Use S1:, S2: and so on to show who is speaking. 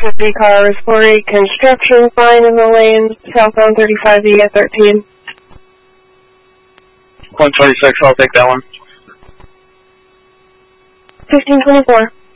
S1: city car is for a construction sign in the lane southbound 35E at 13.
S2: 126, I'll take that one.
S1: 1524.